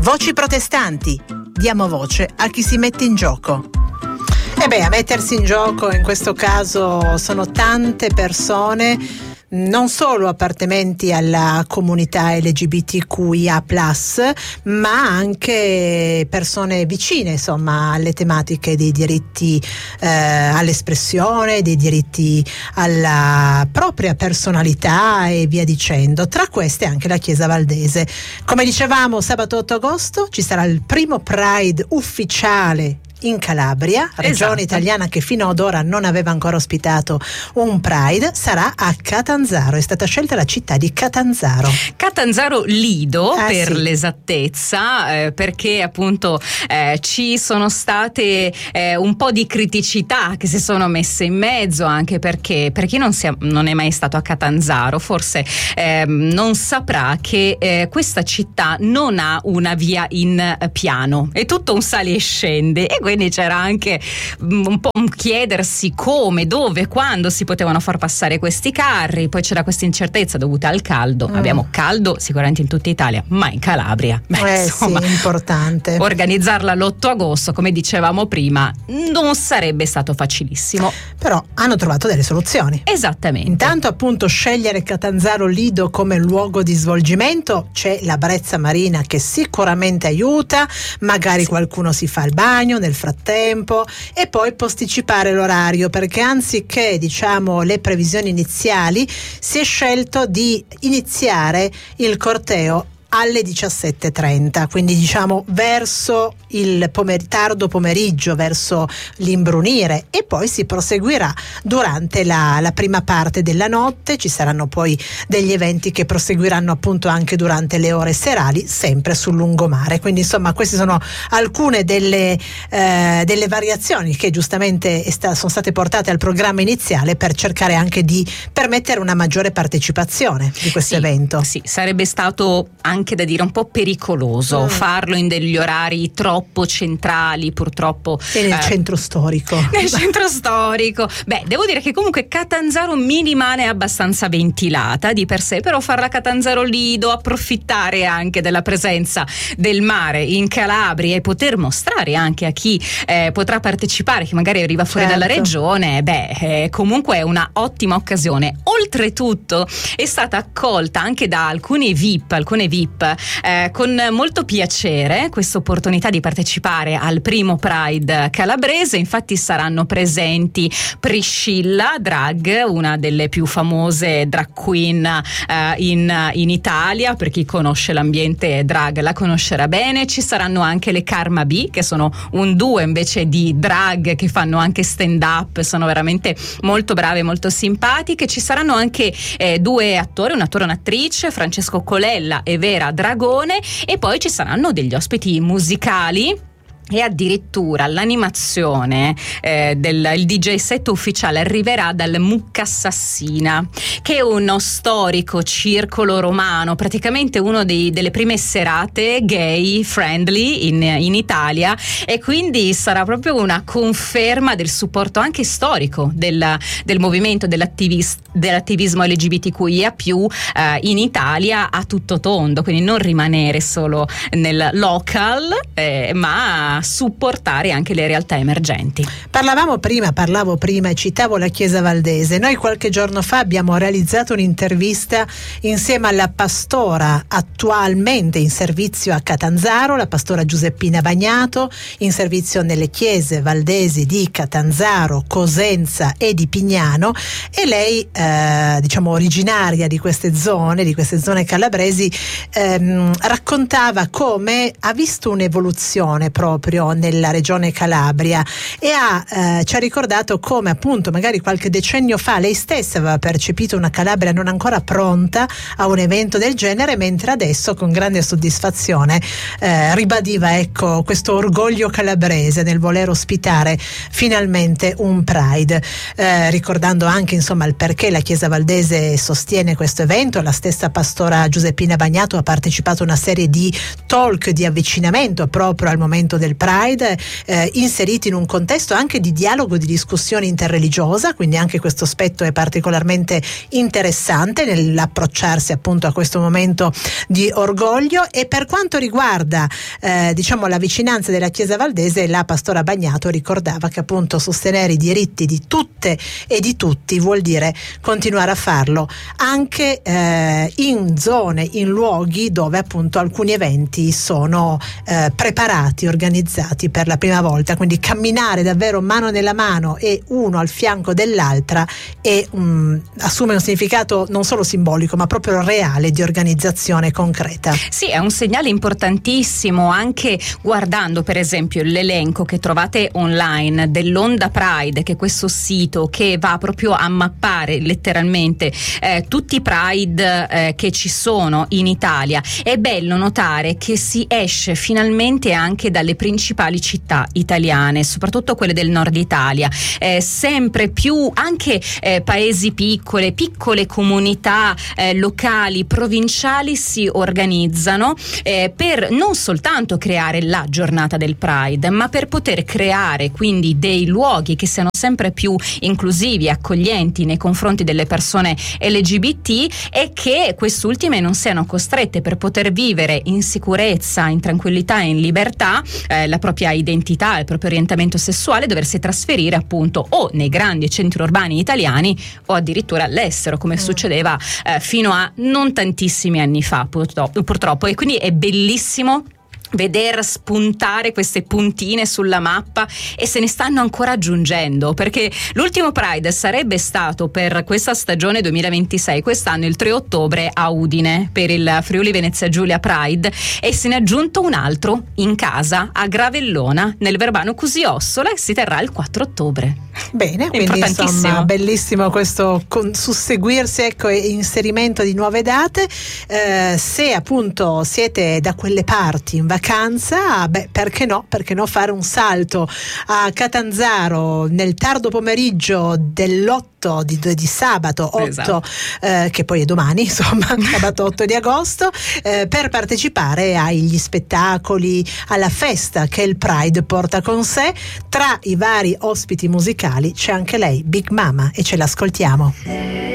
Voci protestanti. Diamo voce a chi si mette in gioco. A mettersi in gioco in questo caso sono tante persone, non solo appartenenti alla comunità LGBTQIA+, ma anche persone vicine, insomma, alle tematiche dei diritti all'espressione, dei diritti alla propria personalità e via dicendo. Tra queste anche la Chiesa Valdese. Come dicevamo, sabato 8 agosto ci sarà il primo Pride ufficiale in Calabria, regione italiana che fino ad ora non aveva ancora ospitato un Pride. Sarà a Catanzaro, è stata scelta la città di Catanzaro Lido, per l'esattezza, perché appunto ci sono state un po' di criticità che si sono messe in mezzo, anche perché per chi non è mai stato a Catanzaro forse non saprà che questa città non ha una via in piano, è tutto un sali e scende, e quindi c'era anche un po' un chiedersi come, dove, quando si potevano far passare questi carri. Poi c'era questa incertezza dovuta al caldo. Abbiamo caldo sicuramente in tutta Italia, ma in Calabria insomma, sì, importante. Organizzarla l'8 agosto, come dicevamo prima, non sarebbe stato facilissimo, però hanno trovato delle soluzioni. Esattamente. Intanto, appunto, scegliere Catanzaro Lido come luogo di svolgimento, c'è la brezza marina che sicuramente aiuta, magari qualcuno si fa il bagno nel frattempo, e poi posticipare l'orario, perché anziché le previsioni iniziali si è scelto di iniziare il corteo alle 17:30, quindi verso il tardo pomeriggio, verso l'imbrunire, e poi si proseguirà durante la prima parte della notte. Ci saranno poi degli eventi che proseguiranno appunto anche durante le ore serali, sempre sul lungomare. Quindi insomma queste sono alcune delle variazioni che giustamente sono state portate al programma iniziale, per cercare anche di permettere una maggiore partecipazione di questo evento. Sì, sarebbe stato anche da dire un po' pericoloso farlo in degli orari troppo centrali, purtroppo. E nel centro storico. Nel centro storico. Devo dire che comunque Catanzaro mi rimane abbastanza ventilata di per sé, però farla Catanzaro Lido, approfittare anche della presenza del mare in Calabria e poter mostrare anche a chi potrà partecipare, che magari arriva fuori dalla regione, comunque è una ottima occasione. Oltretutto è stata accolta anche da alcune VIP con molto piacere questa opportunità di partecipare al primo Pride calabrese. Infatti saranno presenti Priscilla Drag, una delle più famose drag queen in Italia. Per chi conosce l'ambiente drag la conoscerà bene. Ci saranno anche le Karma B, che sono un duo invece di drag che fanno anche stand up, sono veramente molto brave, molto simpatiche. Ci saranno anche due attori, un attore e un'attrice, Francesco Colella e Vera Dragone, e poi ci saranno degli ospiti musicali. E addirittura l'animazione il DJ set ufficiale arriverà dal Mucca Assassina, che è uno storico circolo romano, praticamente uno delle prime serate gay friendly in Italia, e quindi sarà proprio una conferma del supporto anche storico del movimento dell'attivismo LGBTQIA+, in Italia a tutto tondo, quindi non rimanere solo nel local, ma supportare anche le realtà emergenti. Parlavo prima e citavo la Chiesa Valdese. Noi qualche giorno fa abbiamo realizzato un'intervista insieme alla pastora attualmente in servizio a Catanzaro, la pastora Giuseppina Bagnato, in servizio nelle chiese valdesi di Catanzaro, Cosenza e di Pignano, e lei originaria di queste zone calabresi, raccontava come ha visto un'evoluzione proprio nella regione Calabria, e ci ha ricordato come appunto magari qualche decennio fa lei stessa aveva percepito una Calabria non ancora pronta a un evento del genere, mentre adesso con grande soddisfazione ribadiva questo orgoglio calabrese nel voler ospitare finalmente un Pride, ricordando anche il perché la Chiesa Valdese sostiene questo evento. La stessa pastora Giuseppina Bagnato ha partecipato a una serie di talk di avvicinamento proprio al momento del Pride, inseriti in un contesto anche di dialogo, di discussione interreligiosa, quindi anche questo aspetto è particolarmente interessante nell'approcciarsi appunto a questo momento di orgoglio. E per quanto riguarda la vicinanza della Chiesa Valdese, la pastora Bagnato ricordava che appunto sostenere i diritti di tutte e di tutti vuol dire continuare a farlo anche in zone, in luoghi dove appunto alcuni eventi sono preparati, organizzati per la prima volta, quindi camminare davvero mano nella mano e uno al fianco dell'altra assume un significato non solo simbolico ma proprio reale, di organizzazione concreta. Sì, è un segnale importantissimo, anche guardando per esempio l'elenco che trovate online dell'Onda Pride, che è questo sito che va proprio a mappare letteralmente tutti i Pride che ci sono in Italia. È bello notare che si esce finalmente anche dalle principali città italiane, soprattutto quelle del nord Italia, sempre più anche paesi piccole comunità locali, provinciali si organizzano per non soltanto creare la giornata del Pride, ma per poter creare quindi dei luoghi che siano sempre più inclusivi, accoglienti nei confronti delle persone LGBT, e che quest'ultime non siano costrette, per poter vivere in sicurezza, in tranquillità e in libertà la propria identità, il proprio orientamento sessuale, doversi trasferire appunto o nei grandi centri urbani italiani o addirittura all'estero, come succedeva fino a non tantissimi anni fa purtroppo. E quindi è bellissimo veder spuntare queste puntine sulla mappa, e se ne stanno ancora aggiungendo, perché l'ultimo Pride sarebbe stato per questa stagione 2026 quest'anno il 3 ottobre a Udine per il Friuli Venezia Giulia Pride, e se ne è aggiunto un altro in casa a Gravellona nel Verbano Cusiossola, e si terrà il 4 ottobre. Bene, quindi insomma bellissimo questo susseguirsi e inserimento di nuove date. Se appunto siete da quelle parti in vacanza, perché no fare un salto a Catanzaro nel tardo pomeriggio dell'8 di sabato 8, esatto. Che poi è domani, insomma, sabato 8 di agosto, per partecipare agli spettacoli, alla festa che il Pride porta con sé. Tra i vari ospiti musicali c'è anche lei, Big Mama, e ce l'ascoltiamo.